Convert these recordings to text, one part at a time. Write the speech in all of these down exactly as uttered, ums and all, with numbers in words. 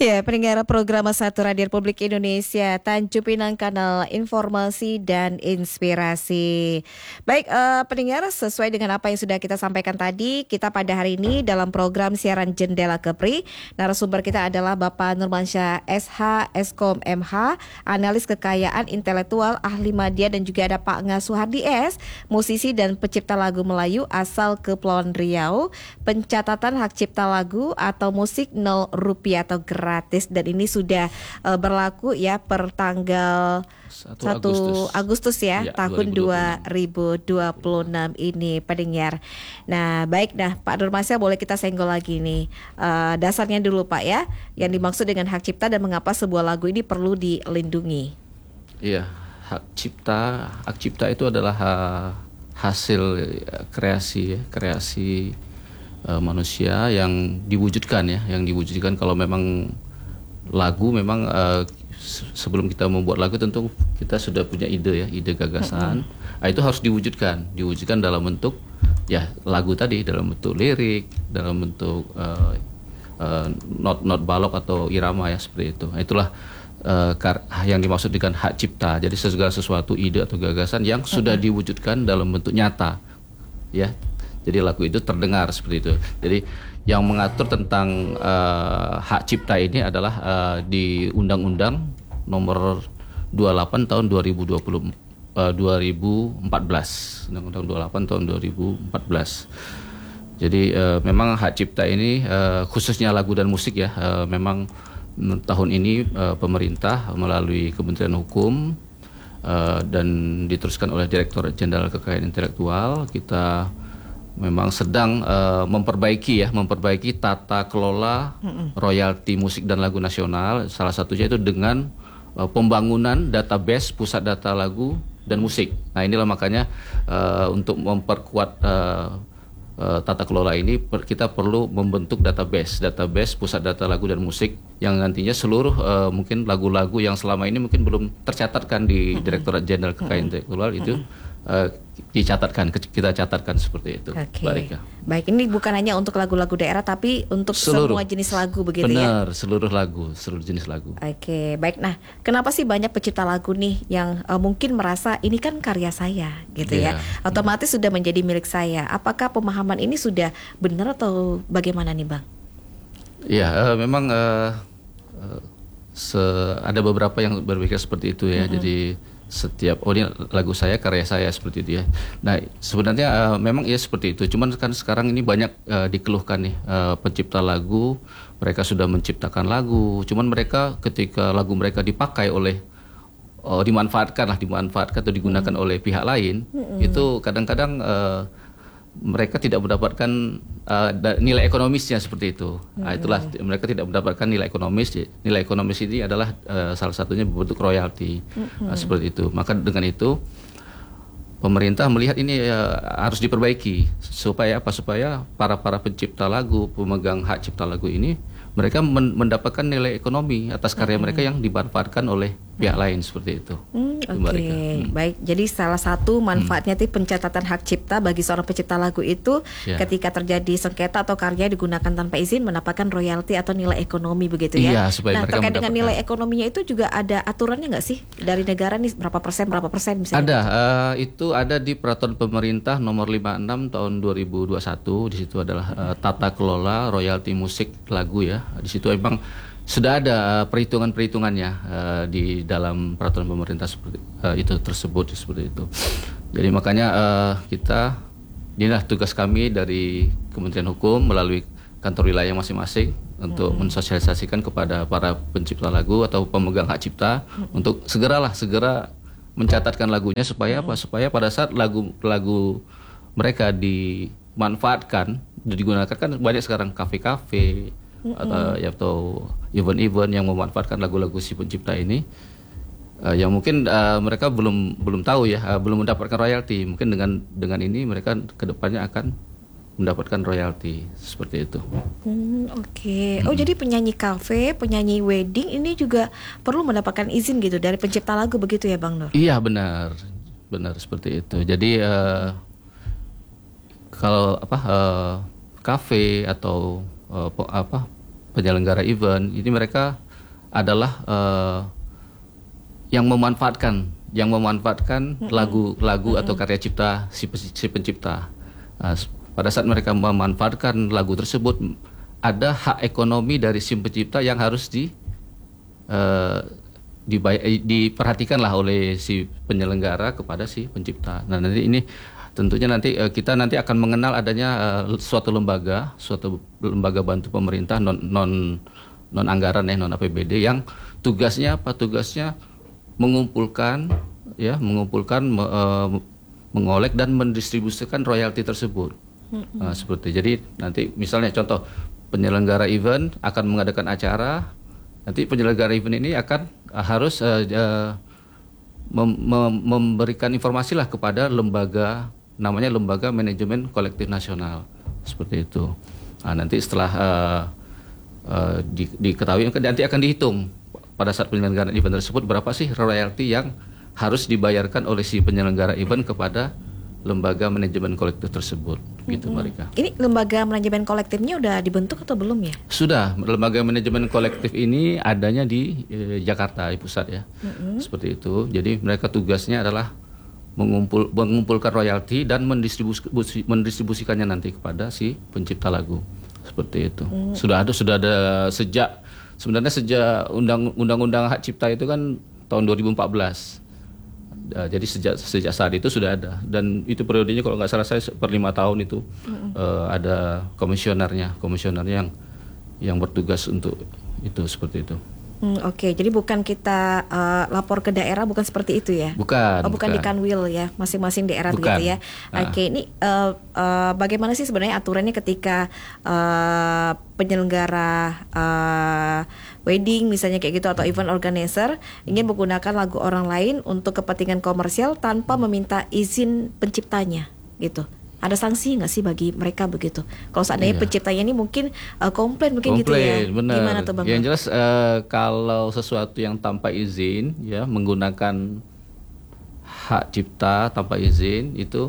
Ya, pendengar program Satu Radio Republik Indonesia, Tanjung Pinang, kanal informasi dan inspirasi. Baik, eh, pendengar, sesuai dengan apa yang sudah kita sampaikan tadi, kita pada hari ini dalam program siaran Jendela Kepri, narasumber kita adalah Bapak Nurmansyah S H, Eskom M H, analis kekayaan intelektual, ahli media, dan juga ada Pak Nga Suhardi S, musisi dan pencipta lagu Melayu asal Kepulauan Riau, pencatatan hak cipta lagu atau musik nol rupiah atau gratis, dan ini sudah uh, berlaku ya per tanggal satu Agustus, Agustus ya, ya tahun dua ribu dua puluh enam ini, pendengar. Nah, baik, nah Pak Nurmansyah, boleh kita senggol lagi nih uh, dasarnya dulu Pak ya, yang dimaksud dengan hak cipta dan mengapa sebuah lagu ini perlu dilindungi. Iya, hak cipta, hak cipta itu adalah uh, hasil uh, kreasi, ya, kreasi uh, manusia yang diwujudkan ya, yang diwujudkan kalau memang lagu memang uh, sebelum kita membuat lagu tentu kita sudah punya ide ya, ide gagasan. Mm-hmm. Nah, itu harus diwujudkan, diwujudkan dalam bentuk ya lagu tadi, dalam bentuk lirik, dalam bentuk uh, uh, not-not balok atau irama ya, seperti itu. Nah, itulah uh, kar- yang dimaksud dengan hak cipta. Jadi segala sesuatu ide atau gagasan yang mm-hmm. sudah diwujudkan dalam bentuk nyata ya. Jadi lagu itu terdengar seperti itu. Jadi yang mengatur tentang uh, hak cipta ini adalah uh, di Undang-Undang Nomor dua puluh delapan tahun dua ribu dua puluh, uh, dua ribu empat belas, Undang-Undang dua puluh delapan tahun dua ribu empat belas. Jadi uh, memang hak cipta ini uh, khususnya lagu dan musik ya, uh, memang tahun ini uh, pemerintah melalui Kementerian Hukum uh, dan diteruskan oleh Direktorat Jenderal Kekayaan Intelektual, kita memang sedang uh, memperbaiki ya, memperbaiki tata kelola mm-mm. royalti musik dan lagu nasional. Salah satunya itu dengan uh, pembangunan database pusat data lagu dan musik. Nah, inilah makanya uh, untuk memperkuat uh, uh, tata kelola ini per, kita perlu membentuk database, database pusat data lagu dan musik yang nantinya seluruh uh, mungkin lagu-lagu yang selama ini mungkin belum tercatatkan di mm-mm. Direktorat Jenderal Kekayaan Intelektual itu Uh, dicatatkan, kita catatkan seperti itu. Okay. Baik, baik, ini bukan hanya untuk lagu-lagu daerah tapi untuk seluruh, semua jenis lagu begitu benar, ya? Benar, seluruh lagu, seluruh jenis lagu. Oke, okay, baik. Nah, kenapa sih banyak pencipta lagu nih yang uh, mungkin merasa ini kan karya saya gitu yeah. ya, otomatis hmm. sudah menjadi milik saya. Apakah pemahaman ini sudah benar atau bagaimana nih Bang? Iya, uh, memang uh, uh, se- ada beberapa yang berpikir seperti itu ya. Mm-hmm. Jadi setiap oh ini lagu saya, karya saya, seperti itu ya. Nah, sebenarnya uh, memang ya seperti itu. Cuman kan sekarang ini banyak uh, dikeluhkan nih uh, pencipta lagu, mereka sudah menciptakan lagu, cuman mereka ketika lagu mereka dipakai oleh uh, dimanfaatkan lah, dimanfaatkan atau digunakan hmm. oleh pihak lain, hmm. itu kadang-kadang uh, mereka tidak mendapatkan uh, nilai ekonomisnya seperti itu. Hmm. Nah, itulah mereka tidak mendapatkan nilai ekonomis. Nilai ekonomis ini adalah uh, salah satunya berbentuk royalti, hmm. uh, seperti itu. Maka dengan itu pemerintah melihat ini uh, harus diperbaiki supaya apa? Supaya para para pencipta lagu, pemegang hak cipta lagu ini mereka men- mendapatkan nilai ekonomi atas karya hmm. mereka yang dimanfaatkan oleh pihak lain, seperti itu. Hmm, Oke, okay. hmm. baik. Jadi salah satu manfaatnya hmm. pencatatan hak cipta bagi seorang pencipta lagu itu yeah. ketika terjadi sengketa atau karya digunakan tanpa izin mendapatkan royalti atau nilai ekonomi begitu ya. Yeah, supaya nah, mereka terkait mendapatkan. dengan nilai ekonominya itu juga ada aturannya nggak sih dari negara nih, berapa persen berapa persen misalnya? Ada, uh, itu ada di Peraturan Pemerintah Nomor lima puluh enam tahun dua ribu dua puluh satu. Di situ adalah uh, tata kelola royalti musik lagu ya. Di situ memang sudah ada perhitungan-perhitungannya uh, di dalam peraturan pemerintah seperti uh, itu tersebut seperti itu. Jadi makanya uh, kita, inilah tugas kami dari Kementerian Hukum melalui kantor wilayah masing-masing untuk hmm. mensosialisasikan kepada para pencipta lagu atau pemegang hak cipta hmm. untuk segeralah segera mencatatkan lagunya supaya hmm. apa? Supaya pada saat lagu-lagu mereka dimanfaatkan, digunakan, kan banyak sekarang kafe-kafe Mm-hmm. atau ya atau event-event yang memanfaatkan lagu-lagu si pencipta ini uh, yang mungkin uh, mereka belum belum tahu ya, uh, belum mendapatkan royalti. Mungkin dengan dengan ini mereka kedepannya akan mendapatkan royalti seperti itu. Hmm, Oke. Okay. Oh hmm. jadi penyanyi kafe, penyanyi wedding ini juga perlu mendapatkan izin gitu dari pencipta lagu begitu ya Bang Nur? Iya benar, benar seperti itu. Jadi uh, kalau apa uh, kafe atau uh, apa penyelenggara event ini mereka adalah uh, yang memanfaatkan yang memanfaatkan mm-hmm. lagu-lagu mm-hmm. atau karya cipta si, si pencipta. Nah, pada saat mereka memanfaatkan lagu tersebut, ada hak ekonomi dari si pencipta yang harus di uh, dibay- diperhatikanlah oleh si penyelenggara kepada si pencipta. Nah, nanti ini tentunya nanti uh, kita nanti akan mengenal adanya uh, suatu lembaga, suatu lembaga bantu pemerintah non non non anggaran ya, non A P B D yang tugasnya apa? Tugasnya mengumpulkan ya mengumpulkan me, uh, mengolek dan mendistribusikan royalti tersebut. Mm-hmm. Nah, seperti jadi nanti misalnya contoh penyelenggara event akan mengadakan acara, nanti penyelenggara event ini akan uh, harus uh, uh, mem- mem- memberikan informasi lah kepada lembaga namanya Lembaga Manajemen Kolektif Nasional, seperti itu. Nah, nanti setelah uh, uh, di, diketahui nanti akan dihitung pada saat penyelenggaraan event tersebut berapa sih royalti yang harus dibayarkan oleh si penyelenggara event kepada lembaga manajemen kolektif tersebut, gitu mm-hmm. Marika. Ini lembaga manajemen kolektifnya udah dibentuk atau belum ya? Sudah, lembaga manajemen kolektif ini adanya di eh, Jakarta, di pusat ya, mm-hmm. seperti itu. Jadi mereka tugasnya adalah mengumpul, mengumpulkan royalti dan mendistribusi, mendistribusikannya nanti kepada si pencipta lagu, seperti itu. Mm. Sudah ada, sudah ada sejak sebenarnya sejak undang, undang-undang hak cipta itu kan tahun dua ribu empat belas. Uh, jadi sejak sejak saat itu sudah ada, dan itu periodenya kalau nggak salah saya per lima tahun itu mm-hmm. uh, ada komisionernya, komisionernya yang yang bertugas untuk itu, seperti itu. Hmm, Oke, okay. Jadi bukan kita uh, lapor ke daerah, bukan seperti itu ya? Bukan. Oh, bukan, bukan di Kanwil ya, masing-masing daerah bukan. Begitu ya? Nah. Oke, okay. Ini uh, uh, bagaimana sih sebenarnya aturannya ketika uh, penyelenggara uh, wedding misalnya kayak gitu atau event organizer ingin menggunakan lagu orang lain untuk kepentingan komersial tanpa meminta izin penciptanya gitu? Ada sanksi nggak sih bagi mereka begitu? Kalau seandainya iya. penciptanya ini mungkin uh, komplain mungkin komplain, gitu ya? Bener. Gimana tuh Bang? Yang jelas uh, kalau sesuatu yang tanpa izin ya, menggunakan hak cipta tanpa izin, itu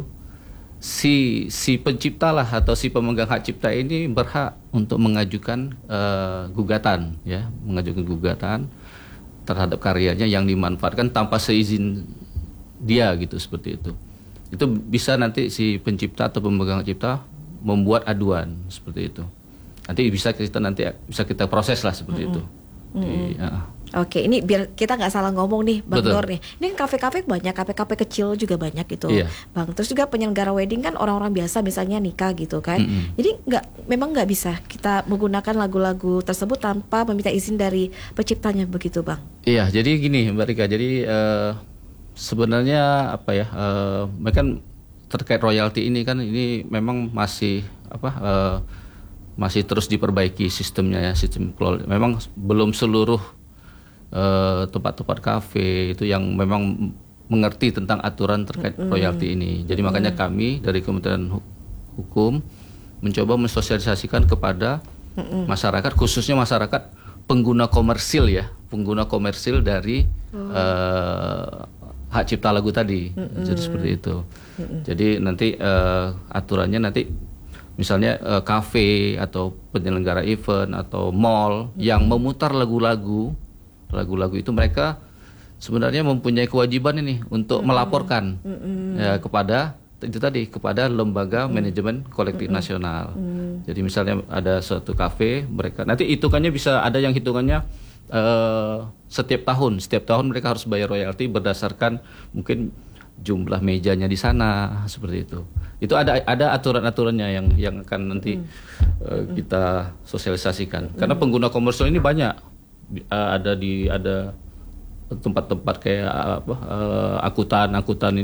si si pencipta lah atau si pemegang hak cipta ini berhak untuk mengajukan uh, gugatan ya, mengajukan gugatan terhadap karyanya yang dimanfaatkan tanpa seizin dia gitu, seperti itu. Itu bisa nanti si pencipta atau pemegang cipta membuat aduan, seperti itu. Nanti bisa kita nanti bisa kita proses lah, seperti mm-hmm. itu. Mm-hmm. Di, ya. Oke, ini biar kita nggak salah ngomong nih, Bang Betul. Nur nih. Ini kan kafe-kafe banyak, kafe-kafe kecil juga banyak gitu, iya. Bang. Terus juga penyelenggara wedding kan orang-orang biasa, misalnya nikah gitu kan. Mm-hmm. Jadi nggak, memang nggak bisa kita menggunakan lagu-lagu tersebut tanpa meminta izin dari penciptanya, begitu, Bang? Iya, jadi gini, Mbak Rika. Jadi uh, sebenarnya apa ya, uh, mereka terkait royalti ini kan ini memang masih apa uh, masih terus diperbaiki sistemnya ya, sistem kelola. Memang belum seluruh uh, tempat-tempat kafe itu yang memang mengerti tentang aturan terkait mm-hmm. royalti ini. Jadi mm-hmm. makanya kami dari Kementerian Hukum mencoba mensosialisasikan kepada mm-hmm. masyarakat, khususnya masyarakat pengguna komersil ya, pengguna komersil dari oh. uh, hak cipta lagu tadi, mm-hmm. jadi seperti itu. Mm-hmm. Jadi nanti uh, aturannya nanti misalnya uh, kafe atau penyelenggara event atau mall mm-hmm. yang memutar lagu-lagu, lagu-lagu itu mereka sebenarnya mempunyai kewajiban ini untuk mm-hmm. melaporkan mm-hmm. ya, kepada itu tadi kepada Lembaga mm-hmm. Manajemen Kolektif mm-hmm. Nasional. Mm-hmm. Jadi misalnya ada suatu kafe, mereka nanti hitungannya bisa ada yang hitungannya Uh, setiap tahun, setiap tahun mereka harus bayar royalti berdasarkan mungkin jumlah mejanya di sana, seperti itu. Itu ada ada aturan-aturannya yang yang akan nanti mm. uh, kita sosialisasikan. Mm. Karena pengguna komersial ini banyak, uh, ada di ada tempat-tempat kayak apa uh, angkutan angkutan ini.